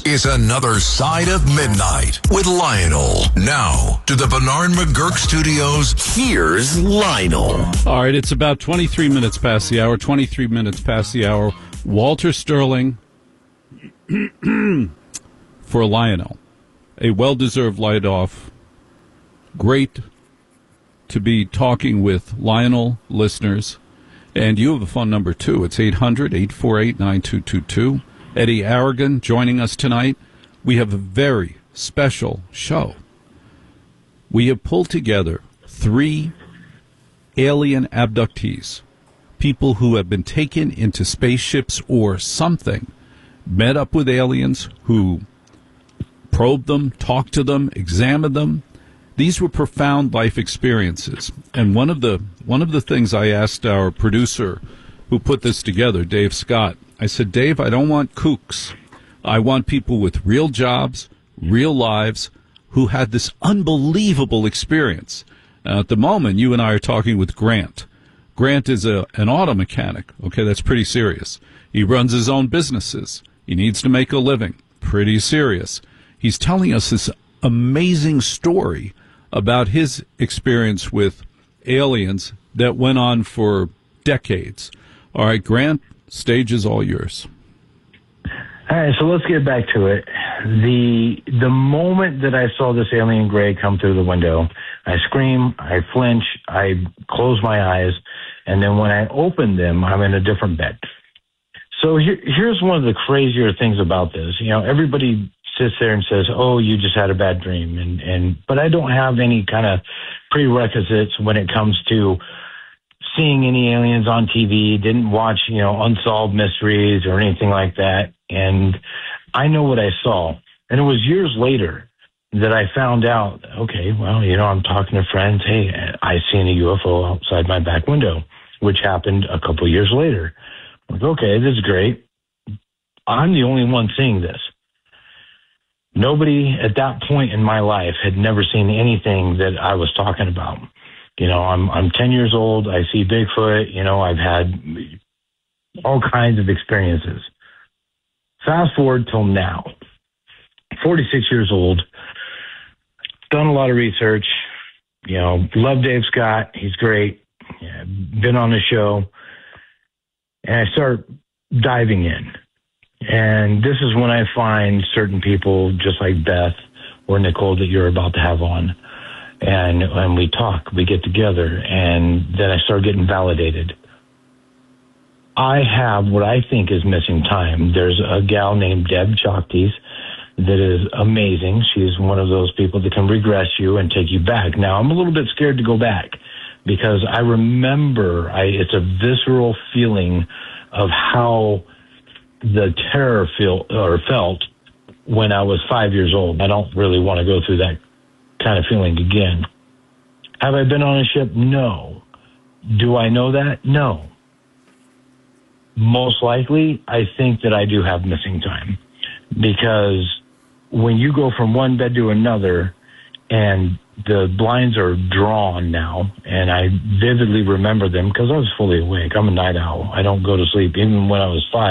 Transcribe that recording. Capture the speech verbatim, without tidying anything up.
is another side of midnight with Lionel. Now to the Bernard McGurk Studios. Here's Lionel. All right, it's about twenty-three minutes past the hour. twenty-three minutes past the hour. Walter Sterling for Lionel. A well-deserved light-off. Great to be talking with Lionel listeners. And you have a phone number, too. It's eight hundred, eight four eight, nine two two two. Eddie Aragon joining us tonight. We have a very special show. We have pulled together three alien abductees, people who have been taken into spaceships or something, met up with aliens who probed them, talked to them, examined them. These were profound life experiences. And one of the one of the things I asked our producer who put this together, Dave Scott, I said, Dave, I don't want kooks. I want people with real jobs, real lives, who had this unbelievable experience. Uh, at the moment, you and I are talking with Grant. Grant is a, an auto mechanic. Okay, that's pretty serious. He runs his own businesses. He needs to make a living. Pretty serious. He's telling us this amazing story about his experience with aliens that went on for decades. All right, Grant, stage is all yours. All right, so let's get back to it. The the moment that I saw this alien gray come through the window, I scream, I flinch, I close my eyes, and then when I open them, I'm in a different bed. So here, here's one of the crazier things about this. You know, everybody sits there and says, oh, you just had a bad dream. And, and but I don't have any kind of prerequisites when it comes to seeing any aliens on T V, didn't watch, you know, Unsolved Mysteries or anything like that. And I know what I saw. And it was years later that I found out, okay, well, you know, I'm talking to friends. Hey, I seen a U F O outside my back window, which happened a couple of years later. I'm like, okay, this is great. I'm the only one seeing this. Nobody at that point in my life had never seen anything that I was talking about. You know, I'm I'm ten years old. I see Bigfoot. You know, I've had all kinds of experiences. Fast forward till now, forty-six years old, done a lot of research. You know, love Dave Scott. He's great. Yeah, been on the show. And I start diving in. And this is when I find certain people just like Beth or Nicole that you're about to have on. And when we talk, we get together, and then I start getting validated. I have what I think is missing time. There's a gal named Deb Chaktis that is amazing. She's one of those people that can regress you and take you back. Now, I'm a little bit scared to go back because I remember I, it's a visceral feeling of how the terror feel or felt when I was five years old. I don't really want to go through that kind of feeling again. Have I been on a ship? No. Do I know that? No. Most likely, I think that I do have missing time, because when you go from one bed to another and the blinds are drawn now, and I vividly remember them because I was fully awake. I'm a night owl. I don't go to sleep even when I was five.